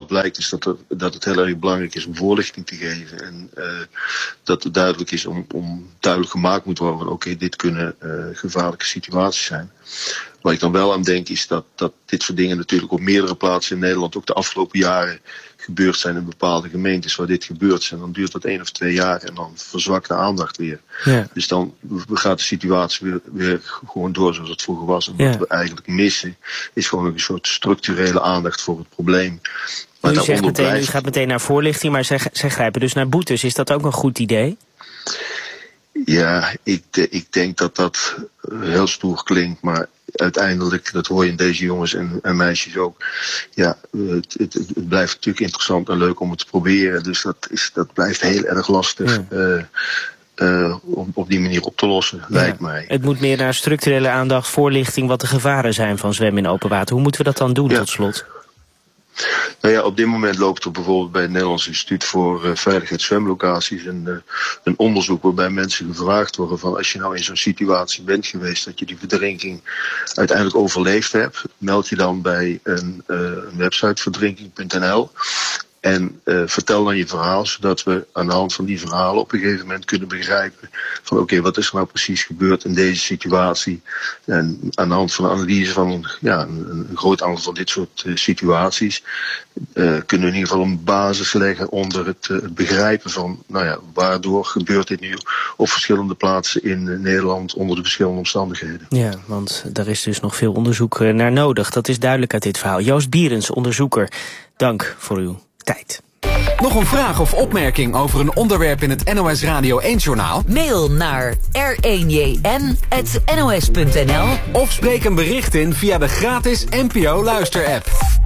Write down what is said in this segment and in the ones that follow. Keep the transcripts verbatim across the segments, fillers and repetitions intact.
blijkt is dat, er, dat het heel erg belangrijk is om voorlichting te geven. En uh, dat het duidelijk is om, om duidelijk gemaakt moet worden van oké, okay, dit kunnen uh, gevaarlijke situaties zijn. Waar ik dan wel aan denk is dat, dat dit soort dingen natuurlijk op meerdere plaatsen in Nederland ook de afgelopen jaren gebeurd zijn in bepaalde gemeentes waar dit gebeurt. En dan duurt dat één of twee jaar en dan verzwakt de aandacht weer. Ja. Dus dan gaat de situatie weer, weer gewoon door zoals het vroeger was. En wat ja. we eigenlijk missen is gewoon een soort structurele aandacht voor het probleem. Maar u, zegt meteen, blijft... u gaat meteen naar voorlichting, maar zij, zij grijpen dus naar boetes. Is dat ook een goed idee? Ja, ik, ik denk dat dat heel stoer klinkt, maar uiteindelijk, dat hoor je in deze jongens en, en meisjes ook, ja, het, het, het blijft natuurlijk interessant en leuk om het te proberen. Dus dat, is, dat blijft heel erg lastig ja. uh, uh, om op die manier op te lossen, ja. lijkt mij. Het moet meer naar structurele aandacht, voorlichting, wat de gevaren zijn van zwemmen in open water. Hoe moeten we dat dan doen ja. tot slot? Nou ja, op dit moment loopt er bijvoorbeeld bij het Nederlands Instituut voor uh, Veiligheid Zwemlocaties een, uh, een onderzoek waarbij mensen gevraagd worden van als je nou in zo'n situatie bent geweest dat je die verdrinking uiteindelijk overleefd hebt, meld je dan bij een, uh, een website verdrinking punt n l. En uh, vertel dan je verhaal, zodat we aan de hand van die verhalen op een gegeven moment kunnen begrijpen van oké, okay, wat is er nou precies gebeurd in deze situatie? En aan de hand van de analyse van ja, een, een groot aantal van dit soort uh, situaties uh, kunnen we in ieder geval een basis leggen onder het, uh, het begrijpen van nou ja, waardoor gebeurt dit nu op verschillende plaatsen in uh, Nederland onder de verschillende omstandigheden. Ja, want daar is dus nog veel onderzoek uh, naar nodig. Dat is duidelijk uit dit verhaal. Joost Bierens, onderzoeker, dank voor uw tijd. Nog een vraag of opmerking over een onderwerp in het N O S Radio één-journaal? Mail naar r één j n apenstaartje n o s punt n l of spreek een bericht in via de gratis N P O Luister-app.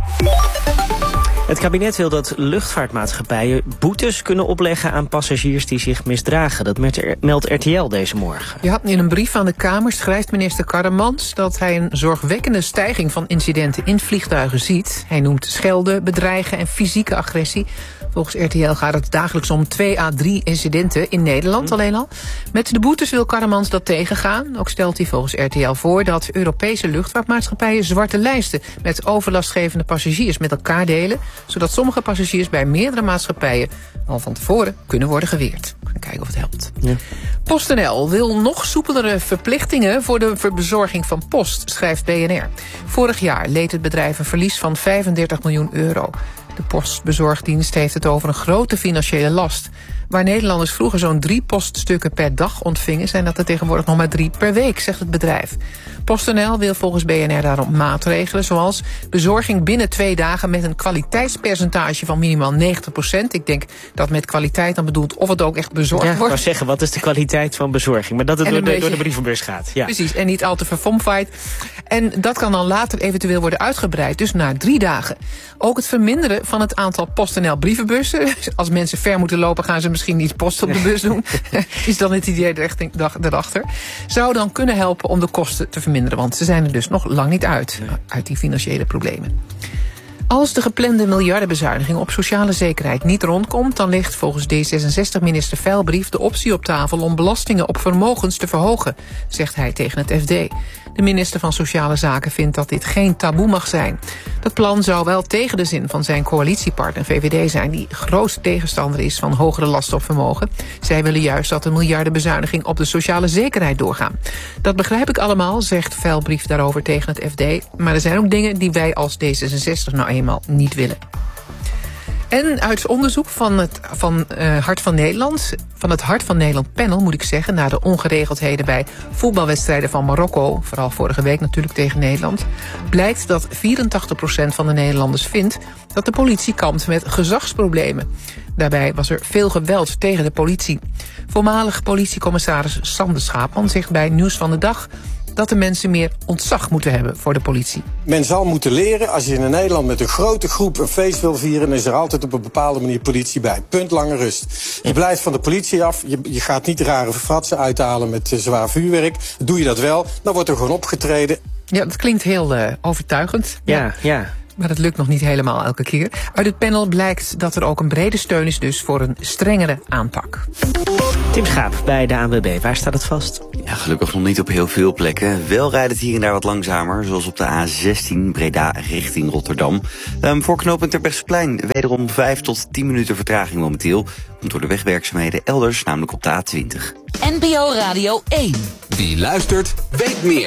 Het kabinet wil dat luchtvaartmaatschappijen boetes kunnen opleggen aan passagiers die zich misdragen. Dat meldt R T L deze morgen. Ja, in een brief aan de Kamer schrijft minister Karremans dat hij een zorgwekkende stijging van incidenten in vliegtuigen ziet. Hij noemt schelden, bedreigen en fysieke agressie. Volgens R T L gaat het dagelijks om twee à drie incidenten in Nederland alleen al. Met de boetes wil Karremans dat tegengaan. Ook stelt hij volgens R T L voor dat Europese luchtvaartmaatschappijen zwarte lijsten met overlastgevende passagiers met elkaar delen, zodat sommige passagiers bij meerdere maatschappijen al van tevoren kunnen worden geweerd. We gaan kijken of het helpt. Ja. PostNL wil nog soepelere verplichtingen voor de bezorging van post, schrijft B N R. Vorig jaar leed het bedrijf een verlies van vijfendertig miljoen euro. De postbezorgdienst heeft het over een grote financiële last. Waar Nederlanders vroeger zo'n drie poststukken per dag ontvingen, zijn dat er tegenwoordig nog maar drie per week, zegt het bedrijf. PostNL wil volgens B N R daarom maatregelen, zoals bezorging binnen twee dagen met een kwaliteitspercentage van minimaal negentig procent. Ik denk dat met kwaliteit dan bedoelt of het ook echt bezorgd ja, wordt. Ik wou zeggen, wat is de kwaliteit van bezorging? Maar dat het door de, beetje, door de brievenbus gaat. Ja. Precies, en niet al te verfomfaaid. En dat kan dan later eventueel worden uitgebreid, dus naar drie dagen. Ook het verminderen van het aantal PostNL brievenbussen. Als mensen ver moeten lopen, gaan ze misschien niet post op de bus doen. Is dan het idee erachter. Zou dan kunnen helpen om de kosten te verminderen. Want ze zijn er dus nog lang niet uit. Uit die financiële problemen. Als de geplande miljardenbezuiniging op sociale zekerheid niet rondkomt, dan ligt volgens D zesenzestig-minister Veilbrief de optie op tafel om belastingen op vermogens te verhogen, zegt hij tegen het F D. De minister van Sociale Zaken vindt dat dit geen taboe mag zijn. Dat plan zou wel tegen de zin van zijn coalitiepartner V V D zijn, die groot tegenstander is van hogere lasten op vermogen. Zij willen juist dat de miljardenbezuiniging op de sociale zekerheid doorgaan. Dat begrijp ik allemaal, zegt Veilbrief daarover tegen het F D. Maar er zijn ook dingen die wij als D zesenzestig nou eenmaal niet willen. En uit onderzoek van het van, uh, Hart van Nederland, van het Hart van Nederland panel, moet ik zeggen, naar de ongeregeldheden bij voetbalwedstrijden van Marokko, vooral vorige week natuurlijk tegen Nederland, blijkt dat vierentachtig procent van de Nederlanders vindt dat de politie kampt met gezagsproblemen. Daarbij was er veel geweld tegen de politie. Voormalig politiecommissaris Sander Schaapman zegt bij Nieuws van de Dag dat de mensen meer ontzag moeten hebben voor de politie. Men zal moeten leren, als je in Nederland met een grote groep een feest wil vieren, dan is er altijd op een bepaalde manier politie bij. Punt, lange rust. Je blijft van de politie af, je, je gaat niet rare fratsen uithalen met uh, zwaar vuurwerk. Doe je dat wel, dan wordt er gewoon opgetreden. Ja, dat klinkt heel uh, overtuigend. Ja, ja. ja. Maar dat lukt nog niet helemaal elke keer. Uit het panel blijkt dat er ook een brede steun is dus voor een strengere aanpak. Tim Schaap bij de A N W B. Waar staat het vast? Ja, gelukkig nog niet op heel veel plekken. Wel rijdt het hier en daar wat langzamer, zoals op de A zestien Breda richting Rotterdam. Um, voor knooppunt Terbrechtseplein wederom vijf tot tien minuten vertraging momenteel. Komt door de wegwerkzaamheden elders, namelijk op de A twintig. N P O Radio één. Wie luistert, weet meer.